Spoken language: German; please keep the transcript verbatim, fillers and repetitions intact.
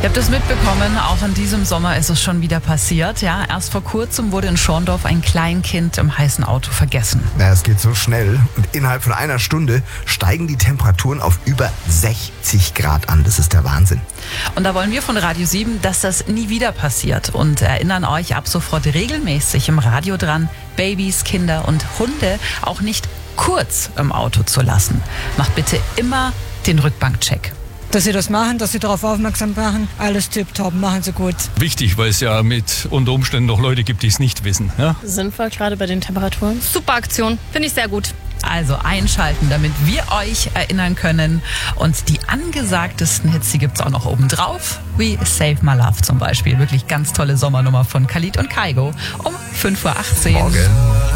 Ihr habt es mitbekommen, auch in diesem Sommer ist es schon wieder passiert. Ja, erst vor kurzem wurde in Schorndorf ein Kleinkind im heißen Auto vergessen. Ja, es geht so schnell und innerhalb von einer Stunde steigen die Temperaturen auf über sechzig Grad an. Das ist der Wahnsinn. Und da wollen wir von Radio sieben, dass das nie wieder passiert und erinnern euch ab sofort regelmäßig im Radio dran, Babys, Kinder und Hunde auch nicht kurz im Auto zu lassen. Macht bitte immer den Rückbankcheck. Dass sie das machen, dass sie darauf aufmerksam machen, alles tipptopp, machen sie gut. Wichtig, weil es ja mit unter Umständen noch Leute gibt, die es nicht wissen. Ja? Sinnvoll, gerade bei den Temperaturen. Super Aktion, finde ich sehr gut. Also einschalten, damit wir euch erinnern können. Und die angesagtesten Hits, die gibt's auch noch oben drauf. We Save My Love zum Beispiel. Wirklich ganz tolle Sommernummer von Khalid und Kygo um fünf Uhr achtzehn. Morgen.